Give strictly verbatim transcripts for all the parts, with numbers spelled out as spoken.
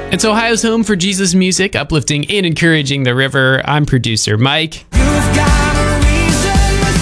It's Ohio's home for Jesus music, uplifting and encouraging the river. I'm producer Mike. You've got a reason to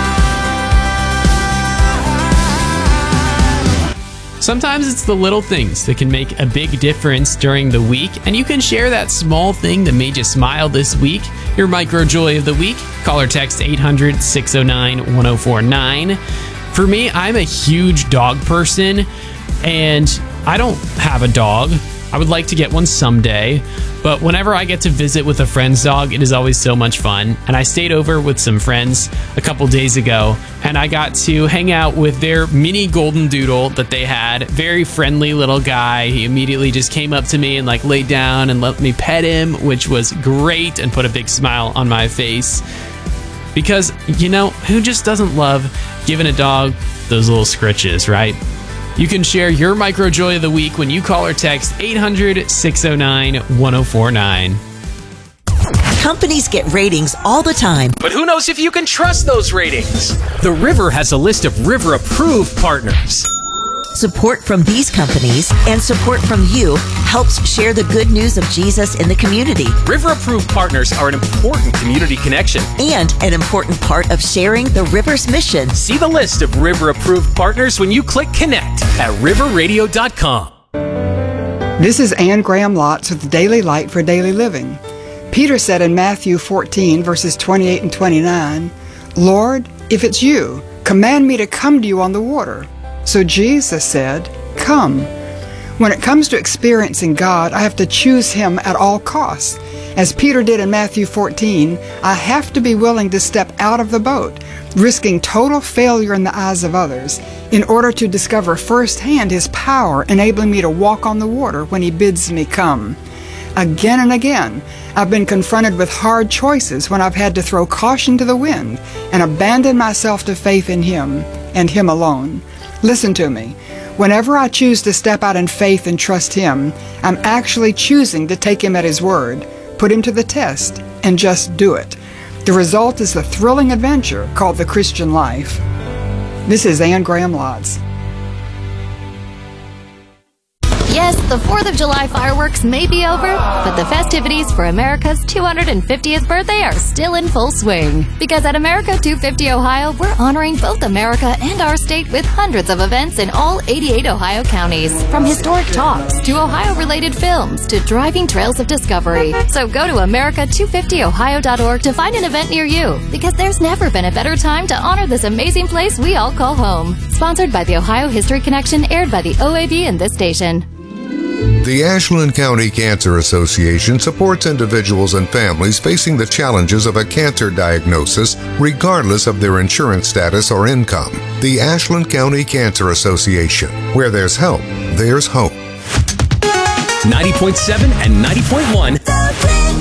smile. Sometimes it's the little things that can make a big difference during the week, and you can share that small thing that made you smile this week. Your micro joy of the week. Call or text eight hundred, six oh nine, one oh four nine. For me, I'm a huge dog person, and I don't have a dog. I would like to get one someday, but whenever I get to visit with a friend's dog, it is always so much fun. And I stayed over with some friends a couple days ago, and I got to hang out with their mini golden doodle that they had. Very friendly little guy. He immediately just came up to me and like laid down and let me pet him, which was great and put a big smile on my face. Because, you know, who just doesn't love giving a dog those little scritches, right? You can share your micro joy of the week when you call or text eight hundred, six oh nine, one oh four nine. Companies get ratings all the time. But who knows if you can trust those ratings? The River has a list of River-approved partners. Support from these companies and support from you helps share the good news of Jesus in the community. River-approved partners are an important community connection and an important part of sharing the River's mission. See the list of River-approved partners when you click connect at river radio dot com. This is Anne Graham Lotz with Daily Light for Daily Living. Peter said in Matthew fourteen, verses twenty-eight and twenty-nine, "Lord, if it's you, command me to come to you on the water." So Jesus said, "Come." When it comes to experiencing God, I have to choose Him at all costs. As Peter did in Matthew fourteen, I have to be willing to step out of the boat, risking total failure in the eyes of others, in order to discover firsthand His power, enabling me to walk on the water when He bids me come. Again and again, I've been confronted with hard choices when I've had to throw caution to the wind and abandon myself to faith in Him and Him alone. Listen to me. Whenever I choose to step out in faith and trust Him, I'm actually choosing to take Him at His word, put Him to the test, and just do it. The result is the thrilling adventure called the Christian life. This is Anne Graham Lotz. Yes, the fourth of July fireworks may be over, but the festivities for America's two hundred fiftieth birthday are still in full swing. Because at America two fifty Ohio, we're honoring both America and our state with hundreds of events in all eighty-eight Ohio counties. From historic talks to Ohio-related films to driving trails of discovery. So go to America two fifty ohio dot org to find an event near you. Because there's never been a better time to honor this amazing place we all call home. Sponsored by the Ohio History Connection, aired by the O A B and this station. The Ashland County Cancer Association supports individuals and families facing the challenges of a cancer diagnosis, regardless of their insurance status or income. The Ashland County Cancer Association. Where there's help, there's hope. ninety point seven and ninety point one